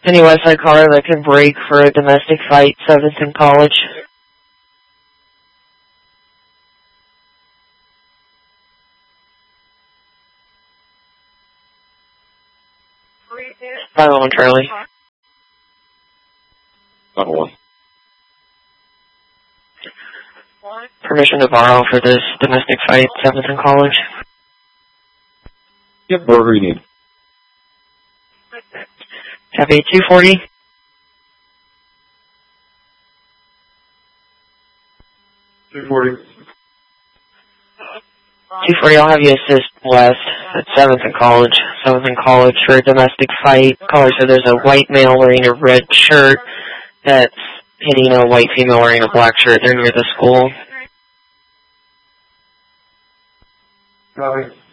Any Westside caller that can break for a domestic fight, 7th and College. Bravo on Charlie. Bravo 1. Permission to borrow for this domestic fight, 7th and College. Yep, whatever you need. Copy 240. 240, I'll have you assist West at 7th and College. 7th and College for a domestic fight. Caller said there's a white male wearing a red shirt that's hitting a white female wearing a black shirt. They're near the school. Copy.